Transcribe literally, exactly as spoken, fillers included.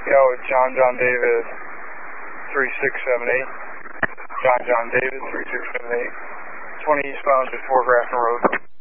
Yo, it's John John David, three six seven eight. John John David, three six seven eight. twenty eastbound at Fort Grafton Road.